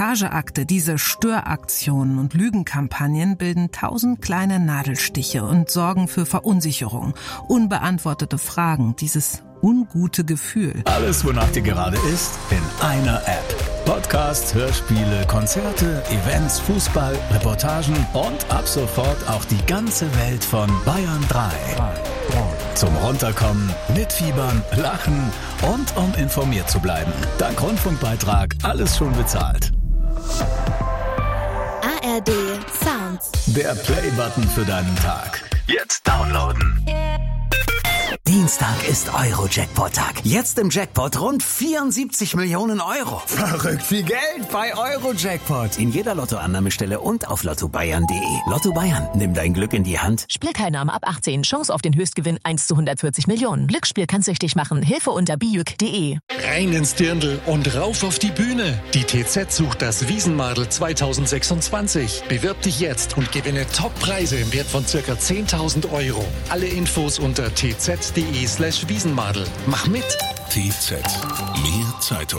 Sabotageakte, diese Störaktionen und Lügenkampagnen bilden 1000 kleine Nadelstiche und sorgen für Verunsicherung, unbeantwortete Fragen, dieses ungute Gefühl. Alles, wonach dir gerade ist, in einer App. Podcasts, Hörspiele, Konzerte, Events, Fußball, Reportagen und ab sofort auch die ganze Welt von Bayern 3. Zum Runterkommen, mitfiebern, lachen und um informiert zu bleiben. Dank Rundfunkbeitrag alles schon bezahlt. ARD Sounds. Der Play-Button für deinen Tag. Jetzt downloaden. Dienstag ist Euro-Jackpot-Tag. Jetzt im Jackpot rund 74 Millionen Euro. Verrückt viel Geld bei Euro-Jackpot. In jeder Lottoannahmestelle und auf lottobayern.de. Lotto Bayern, nimm dein Glück in die Hand. Spielteilnahme ab 18. Chance auf den Höchstgewinn 1 zu 140 Millionen. Glücksspiel kann süchtig machen. Hilfe unter bijuk.de. Rein ins Dirndl und rauf auf die Bühne. Die TZ sucht das Wiesenmadel 2026. Bewirb dich jetzt und gewinne Top-Preise im Wert von ca. 10.000 Euro. Alle Infos unter tz.de/Wiesenmadel. Mach mit! TZ. Mehr Zeitung.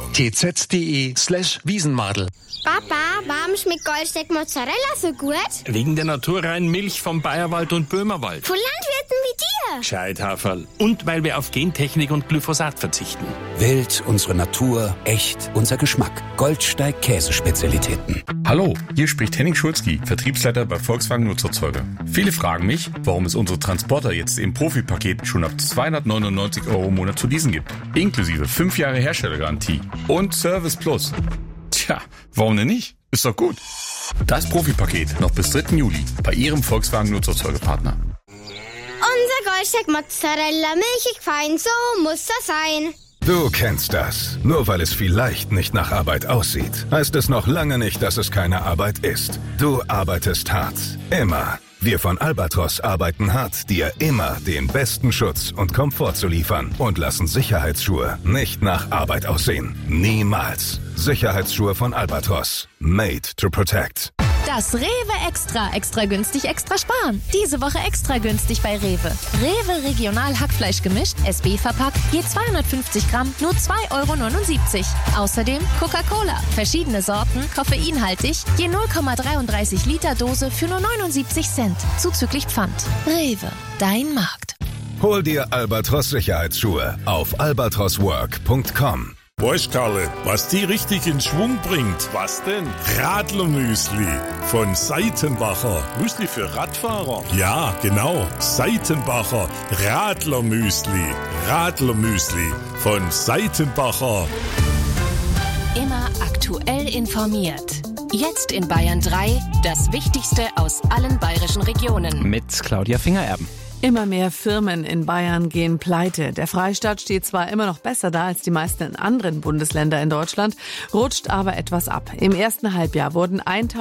tz.de/Wiesenmadel. Papa, warum schmeckt Goldsteak Mozzarella so gut? Wegen der naturreinen Milch vom Bayerwald und Böhmerwald. Von Landwirten wie dir. Gescheithaferl. Und weil wir auf Gentechnik und Glyphosat verzichten. Wild, unsere Natur, echt, unser Geschmack. Goldsteig Käsespezialitäten. Hallo, hier spricht Henning Schulzki, Vertriebsleiter bei Volkswagen Nutzerzeuger. Viele fragen mich, warum es unsere Transporter jetzt im Profipaket schon ab 299 € im Monat zu leasen gibt. Inklusive 5 Jahre Herstellergarantie und Service Plus. Tja, warum denn nicht? Ist doch gut. Das Profipaket noch bis 3. Juli bei Ihrem Volkswagen Nutzerzeugerpartner. Unser Goldsteak Mozzarella, milchig fein, so muss das sein. Du kennst das. Nur weil es vielleicht nicht nach Arbeit aussieht, heißt es noch lange nicht, dass es keine Arbeit ist. Du arbeitest hart. Immer. Wir von Albatros arbeiten hart, dir immer den besten Schutz und Komfort zu liefern und lassen Sicherheitsschuhe nicht nach Arbeit aussehen. Niemals. Sicherheitsschuhe von Albatros. Made to protect. Das Rewe Extra. Extra günstig, extra sparen. Diese Woche extra günstig bei Rewe. Rewe Regional Hackfleisch gemischt, SB verpackt, je 250 Gramm, nur 2,79 €. Außerdem Coca-Cola. Verschiedene Sorten, koffeinhaltig, je 0,33 Liter Dose für nur 79 Cent. Zuzüglich Pfand. Rewe, dein Markt. Hol dir Albatros Sicherheitsschuhe auf albatroswork.com. Weißt Karle, was die richtig in Schwung bringt? Was denn? Radlermüsli von Seitenbacher. Müsli für Radfahrer? Ja, genau. Seitenbacher Radlermüsli. Radlermüsli von Seitenbacher. Immer aktuell informiert. Jetzt in Bayern 3, das Wichtigste aus allen bayerischen Regionen. Mit Claudia Fingererben. Immer mehr Firmen in Bayern gehen pleite. Der Freistaat steht zwar immer noch besser da als die meisten anderen Bundesländer in Deutschland, rutscht aber etwas ab. Im ersten Halbjahr wurden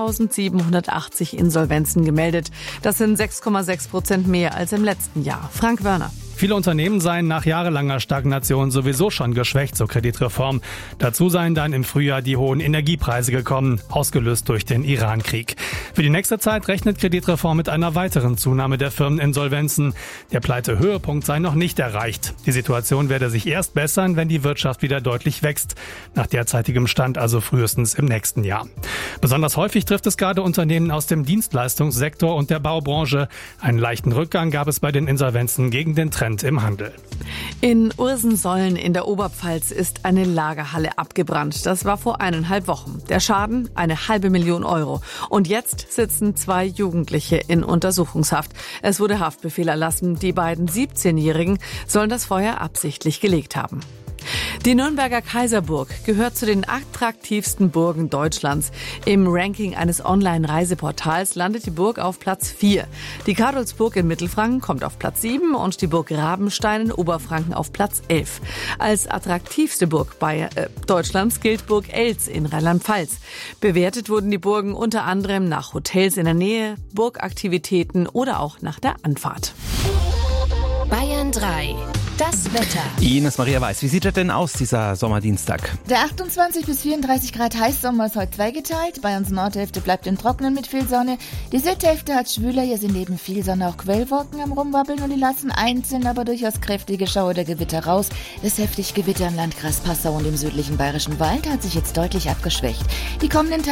1.780 Insolvenzen gemeldet. Das sind 6,6% mehr als im letzten Jahr. Frank Wörner. Viele Unternehmen seien nach jahrelanger Stagnation sowieso schon geschwächt zur Kreditreform. Dazu seien dann im Frühjahr die hohen Energiepreise gekommen, ausgelöst durch den Iran-Krieg. Für die nächste Zeit rechnet Kreditreform mit einer weiteren Zunahme der Firmeninsolvenzen. Der Pleitehöhepunkt sei noch nicht erreicht. Die Situation werde sich erst bessern, wenn die Wirtschaft wieder deutlich wächst. Nach derzeitigem Stand also frühestens im nächsten Jahr. Besonders häufig trifft es gerade Unternehmen aus dem Dienstleistungssektor und der Baubranche. Einen leichten Rückgang gab es bei den Insolvenzen gegen den Trend im Handel. In Ursensollen in der Oberpfalz ist eine Lagerhalle abgebrannt. Das war vor 1,5 Wochen. Der Schaden 500.000 €. Und jetzt sitzen 2 Jugendliche in Untersuchungshaft. Es wurde Haftbefehl erlassen. Die beiden 17-Jährigen sollen das Feuer absichtlich gelegt haben. Die Nürnberger Kaiserburg gehört zu den attraktivsten Burgen Deutschlands. Im Ranking eines Online-Reiseportals landet die Burg auf Platz 4. Die Kadolsburg in Mittelfranken kommt auf Platz 7 und die Burg Rabenstein in Oberfranken auf Platz 11. Als attraktivste Burg Deutschlands gilt Burg Eltz in Rheinland-Pfalz. Bewertet wurden die Burgen unter anderem nach Hotels in der Nähe, Burgaktivitäten oder auch nach der Anfahrt. Bayern 3. Das Wetter. Ines Maria Weiß, wie sieht das denn aus, dieser Sommerdienstag? Der 28 bis 34 Grad Heißsommer ist heute zweigeteilt. Bayerns Nordhälfte bleibt im Trockenen mit viel Sonne. Die Südhälfte hat schwüler, hier sind neben viel Sonne auch Quellwolken am Rumwabbeln und die lassen einzeln aber durchaus kräftige Schauer oder Gewitter raus. Das heftige Gewitter im Landkreis Passau und im südlichen Bayerischen Wald hat sich jetzt deutlich abgeschwächt. Die kommenden